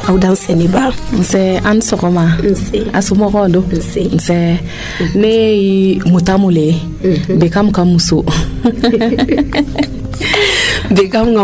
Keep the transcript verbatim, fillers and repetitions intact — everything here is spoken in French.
aw dan Sénégal c'est an sogoma asumo gondo c'est ne mutamule bekam kamuso bekam